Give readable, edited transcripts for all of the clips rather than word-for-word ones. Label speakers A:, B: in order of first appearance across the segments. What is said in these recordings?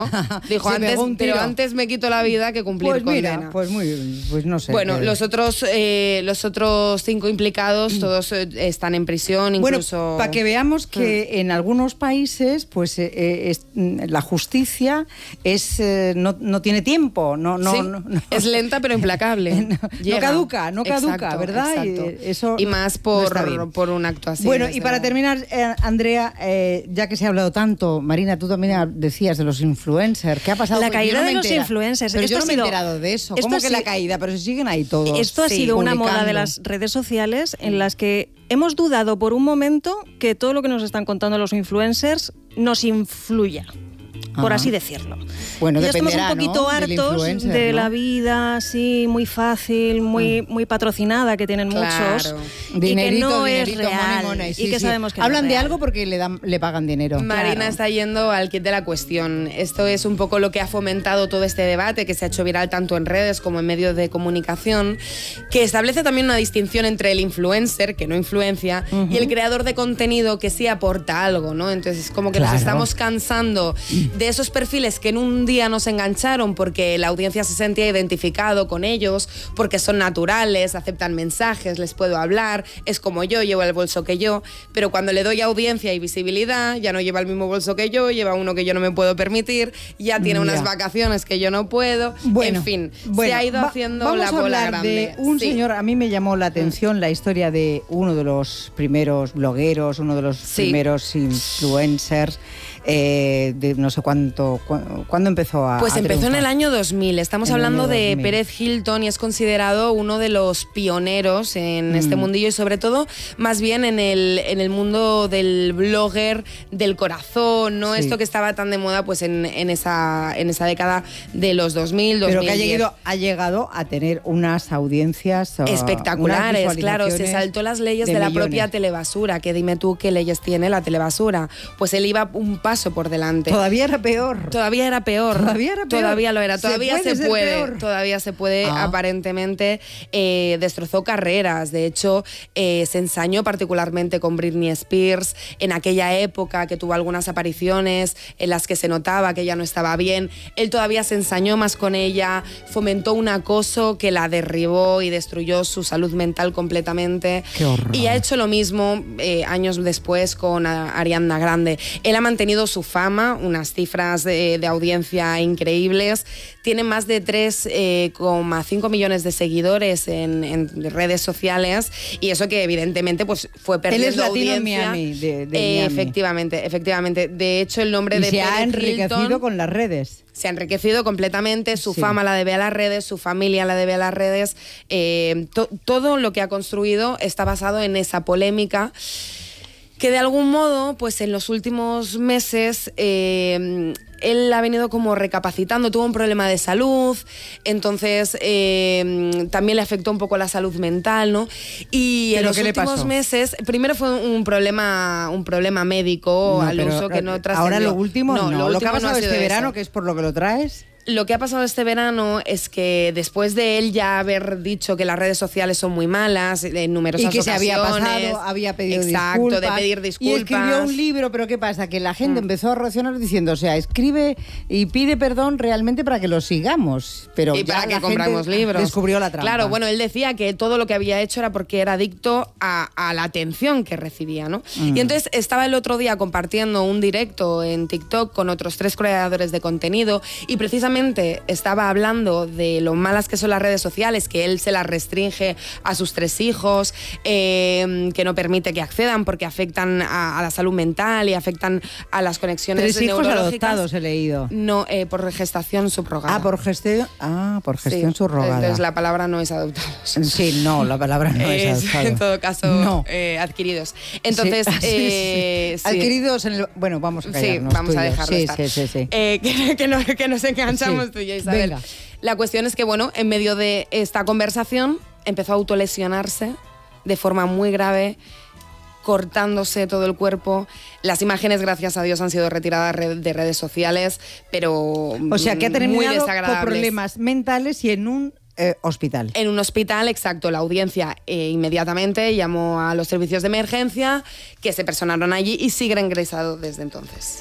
A: Dijo, antes me quito la vida que cumplir condena.
B: Pues no sé.
A: Bueno, los otros 5 implicados, todos están en prisión, incluso...
B: Bueno, para que veamos que en algunos países, pues la justicia no tiene tiempo, no,
A: es lenta pero implacable.
B: No caduca, ¿verdad?
A: Exacto. Y más por un acto así.
B: Bueno, y para terminar, Andrea, ya que se ha hablado tanto, Marina, tú también decías de los influencers. ¿Qué ha pasado?
C: La caída de los influencers.
B: Pero yo no me he enterado de eso. ¿Cómo que la caída? Pero se siguen ahí todos.
C: Esto ha sido una moda de las redes sociales en las que hemos dudado por un momento que todo lo que nos están contando los influencers nos influya. Por así decirlo.
B: Bueno,
C: ya estamos un
B: ¿no?
C: poquito hartos de la vida así muy fácil, muy patrocinada que tienen muchos,
B: dinerito,
C: y que no
B: dinerito,
C: es real,
B: money,
C: y que sabemos que
B: hablan
C: no es
B: de
C: real.
B: algo porque le pagan dinero.
A: Marina está yendo al kit de la cuestión. Esto es un poco lo que ha fomentado todo este debate que se ha hecho viral tanto en redes como en medios de comunicación, que establece también una distinción entre el influencer, que no influencia, y el creador de contenido que sí aporta algo, ¿no? Entonces, como que nos estamos cansando de esos perfiles que en un día nos engancharon porque la audiencia se sentía identificado con ellos, porque son naturales, aceptan mensajes, les puedo hablar, es como yo, llevo el bolso que yo, pero cuando le doy audiencia y visibilidad, ya no lleva el mismo bolso que yo, lleva uno que yo no me puedo permitir, ya tiene unas vacaciones que yo no puedo, en fin, se ha ido haciendo la bola grande.
B: De un señor, a mí me llamó la atención la historia de uno de los primeros blogueros, uno de los primeros influencers, de no sé cuándo empezó a
A: Pues empezó
B: triunfar.
A: en el año 2000. Estamos hablando de Pérez Hilton y es considerado uno de los pioneros en este mundillo y sobre todo más bien en el mundo del blogger del corazón, ¿no? Esto que estaba tan de moda pues en esa década de los 2000, 2010.
B: Pero que ha llegado a tener unas audiencias
A: espectaculares, claro, se saltó las leyes de la propia telebasura, que dime tú qué leyes tiene la telebasura. Pues él iba un paso por delante.
B: Todavía era peor.
A: Todavía era peor. Todavía lo era. Todavía se puede. Aparentemente destrozó carreras. De hecho, se ensañó particularmente con Britney Spears en aquella época, que tuvo algunas apariciones en las que se notaba que ella no estaba bien. Él todavía se ensañó más con ella, fomentó un acoso que la derribó y destruyó su salud mental completamente.
B: Qué horror.
A: Y ha hecho lo mismo años después con Ariana Grande. Él ha mantenido su fama, unas cifras de audiencia increíbles. Tiene más de 3,5 millones de seguidores en redes sociales y eso que evidentemente pues fue perdiendo audiencia.
B: Él es latino en Miami.
A: Efectivamente. De hecho, el nombre de
B: se ha
A: Pérez
B: enriquecido
A: Hilton
B: con las redes.
A: se ha enriquecido completamente, su fama la debe a las redes, su familia la debe a las redes. Todo lo que ha construido está basado en esa polémica que de algún modo, pues en los últimos meses él ha venido como recapacitando, tuvo un problema de salud, entonces también le afectó un poco la salud mental, ¿no? Y en los últimos meses, primero fue un problema médico al uso que no trascendió.
B: Ahora lo último no. Lo que ha pasado este verano,
A: eso.
B: que es por lo que lo traes...
A: Lo que ha pasado este verano es que después de él ya haber dicho que las redes sociales son muy malas en numerosas ocasiones...
B: Y que se había pasado, había pedido disculpas.
A: Exacto, de pedir disculpas.
B: Y escribió un libro, pero ¿qué pasa? Que la gente empezó a reaccionar diciendo, o sea, escribe y pide perdón realmente para que lo sigamos. Pero
A: y
B: ya
A: para que compramos libros.
B: Descubrió la trampa.
A: Claro, bueno, él decía que todo lo que había hecho era porque era adicto a la atención que recibía, ¿no? Y entonces estaba el otro día compartiendo un directo en TikTok con otros 3 creadores de contenido y precisamente estaba hablando de lo malas que son las redes sociales, que él se las restringe a sus 3 hijos, que no permite que accedan porque afectan a la salud mental y afectan a las conexiones
B: 3 hijos
A: neurológicas.
B: adoptados he leído.
A: No, por gestación subrogada.
B: Por gestión subrogada.
A: Entonces la palabra no es adoptados.
B: Sí, no, la palabra no es adoptados.
A: En todo caso, adquiridos. Entonces,
B: adquiridos en el... Bueno, vamos a callarnos.
A: Sí, vamos a dejarlo estar.
B: Sí.
A: Que nos enganchamos tú y yo, Isabel.
B: Venga.
A: La cuestión es que, bueno, en medio de esta conversación empezó a autolesionarse de forma muy grave, cortándose todo el cuerpo. Las imágenes, gracias a Dios, han sido retiradas de redes sociales, pero
B: o sea, que ha terminado con problemas mentales y en un hospital.
A: En un hospital, exacto. La audiencia inmediatamente llamó a los servicios de emergencia que se personaron allí y sigue ingresado desde entonces.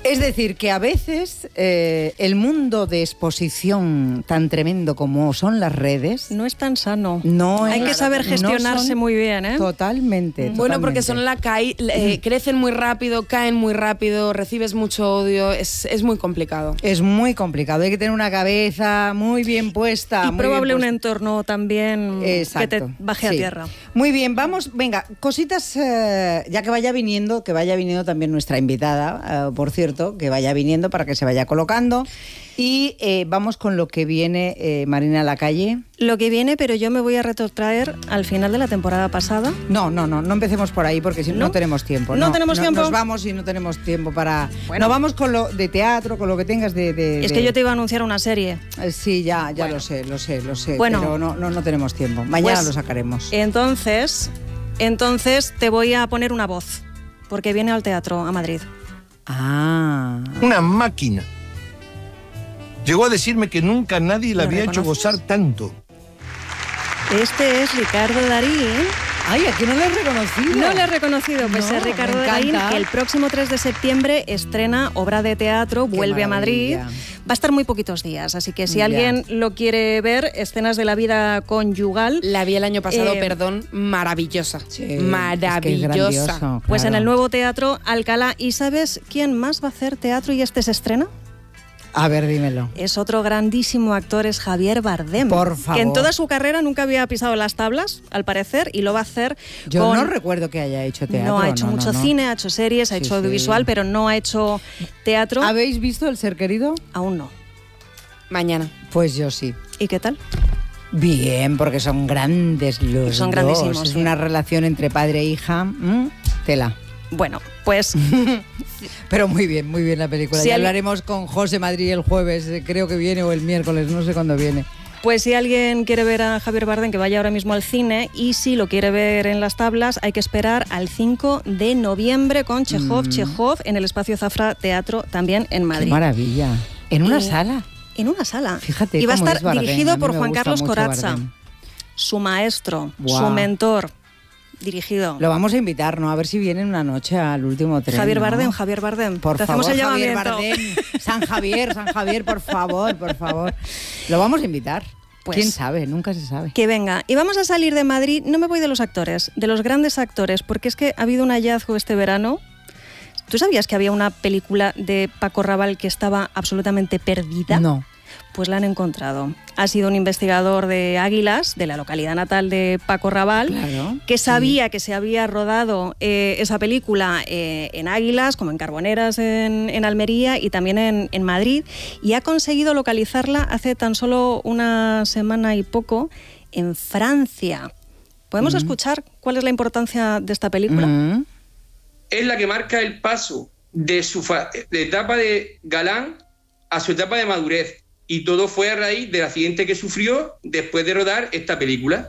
B: Es decir, que a veces el mundo de exposición tan tremendo como son las redes...
C: No es tan sano.
B: Hay
C: que saber gestionarse muy bien, ¿eh?
B: Totalmente.
A: Bueno, porque son crecen muy rápido, caen muy rápido, recibes mucho odio, es muy complicado.
B: Es muy complicado, hay que tener una cabeza muy bien puesta.
C: Y probable un entorno también que te baje a tierra.
B: Muy bien, vamos, venga, cositas, ya que vaya viniendo también nuestra invitada, por cierto, que vaya viniendo para que se vaya colocando. Y vamos con lo que viene, Marina Lacalle.
C: Lo que viene, pero yo me voy a retrotraer al final de la temporada pasada.
B: No empecemos por ahí porque si no tenemos tiempo.
C: ¿No tenemos tiempo?
B: Nos vamos y no tenemos tiempo para... Bueno. No, vamos con lo de teatro, con lo que tengas de...
C: Es que yo te iba a anunciar una serie.
B: Sí, ya bueno. lo sé. Bueno, pero no tenemos tiempo. Mañana lo sacaremos.
C: Entonces te voy a poner una voz, porque viene al teatro a Madrid.
D: Una máquina. Llegó a decirme que nunca nadie la había hecho gozar tanto.
C: Este es Ricardo Darín.
B: Ay, aquí no le he reconocido.
C: No le he reconocido, pues es Ricardo Darín, que el próximo 3 de septiembre estrena obra de teatro, vuelve a Madrid. Va a estar muy poquitos días, así que si alguien lo quiere ver, escenas de la vida conyugal.
A: La vi el año pasado, maravillosa. Sí, maravillosa.
B: Es claro.
C: Pues en el nuevo Teatro Alcalá. ¿Y sabes quién más va a hacer teatro y se estrena?
B: A ver, dímelo.
C: Es otro grandísimo actor, es Javier Bardem.
B: Por favor.
C: Que en toda su carrera nunca había pisado las tablas, al parecer, y lo va a hacer.
B: Yo no recuerdo que haya hecho teatro.
C: No, ha hecho mucho cine, ha hecho series, ha hecho audiovisual, pero no ha hecho teatro.
B: ¿Habéis visto El ser querido?
C: Aún no.
A: Mañana.
B: Pues yo sí.
C: ¿Y qué tal?
B: Bien, porque son grandes los
C: son
B: dos.
C: Grandísimos.
B: Es una relación entre padre e hija. Tela.
C: Bueno, pues...
B: Pero muy bien la película. Ya hablaremos con José Madrid el jueves, creo que viene, o el miércoles, no sé cuándo viene.
C: Pues si alguien quiere ver a Javier Bardem, que vaya ahora mismo al cine, y si lo quiere ver en las tablas, hay que esperar al 5 de noviembre con Chekhov, en el Espacio Zafra Teatro, también en Madrid.
B: ¡Qué maravilla! ¿En una sala?
C: En una sala.
B: Fíjate.
C: Y va a estar
B: Bardem,
C: dirigido por Juan Carlos
B: Corazza,
C: Bardem, su maestro, su mentor. Dirigido.
B: Lo vamos a invitar, ¿no? A ver si viene una noche al último tren.
C: Javier
B: ¿no?
C: Bardem.
B: Por
C: Te
B: favor,
C: hacemos el
B: Javier
C: llamamiento.
B: Bardem. San Javier, por favor. Lo vamos a invitar.
C: Pues,
B: ¿quién sabe? Nunca se sabe.
C: Que venga. Y vamos a salir de Madrid, no me voy de los actores, de los grandes actores, porque es que ha habido un hallazgo este verano. ¿Tú sabías que había una película de Paco Rabanne que estaba absolutamente perdida?
B: No.
C: Pues la han encontrado. Ha sido un investigador de Águilas, de la localidad natal de Paco Rabanne, que sabía que se había rodado esa película en Águilas, como en Carboneras en Almería y también en Madrid, y ha conseguido localizarla hace tan solo una semana y poco en Francia. ¿Podemos escuchar cuál es la importancia de esta película?
E: Es la que marca el paso de su etapa de galán a su etapa de madurez. Y todo fue a raíz del accidente que sufrió después de rodar esta película.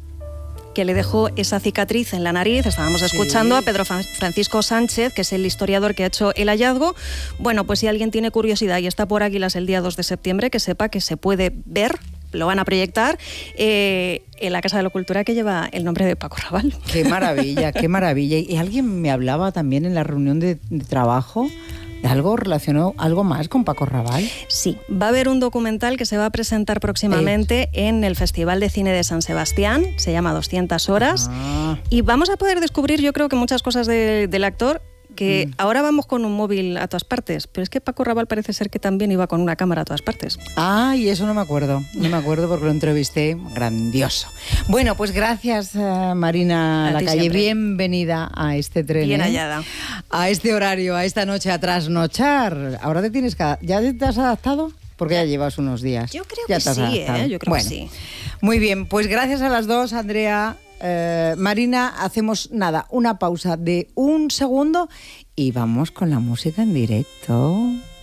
C: Que le dejó esa cicatriz en la nariz. Estábamos escuchando a Pedro Francisco Sánchez, que es el historiador que ha hecho el hallazgo. Bueno, pues si alguien tiene curiosidad y está por Águilas el día 2 de septiembre, que sepa que se puede ver, lo van a proyectar, en la Casa de la Cultura, que lleva el nombre de Paco Rabanne.
B: Qué maravilla, qué maravilla. Y alguien me hablaba también en la reunión de trabajo... ¿Algo relacionado, algo más con Paco Rabanne?
C: Sí, va a haber un documental que se va a presentar próximamente en el Festival de Cine de San Sebastián, se llama 200 horas, y vamos a poder descubrir, yo creo que muchas cosas del actor, que ahora vamos con un móvil a todas partes, pero es que Paco Rabanne parece ser que también iba con una cámara a todas partes.
B: Y eso no me acuerdo porque lo entrevisté, grandioso. Bueno, pues gracias Marina Lacalle, bienvenida a este tren.
C: Bien hallada.
B: A este horario, a esta noche a trasnochar. ¿Ahora ya te has adaptado? Porque ya llevas unos días.
C: Yo creo que sí, yo creo que sí.
B: Muy bien, pues gracias a las dos, Andrea. Marina, hacemos una pausa de un segundo y vamos con la música en directo.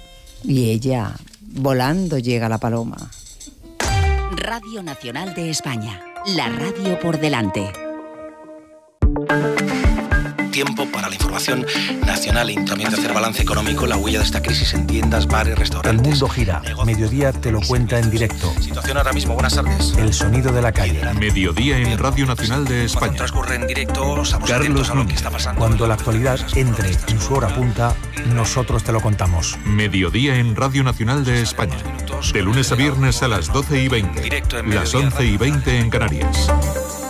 B: Y ella, volando llega la paloma.
F: Radio Nacional de España, la radio por delante.
G: tiempo para la información nacional y también de hacer balance económico, la huella de esta crisis en tiendas, bares, restaurantes.
H: El mundo gira. Mediodía te lo cuenta en directo.
G: Situación ahora mismo. Buenas tardes.
H: El sonido de la calle.
I: Mediodía en Radio Nacional de España.
G: Cuando transcurre en directo, estamos atentos a lo que está pasando.
H: Cuando la actualidad entre en su hora punta, nosotros te lo contamos.
I: Mediodía en Radio Nacional de España. De lunes a viernes a las 12:20. Las 11:20 en Canarias.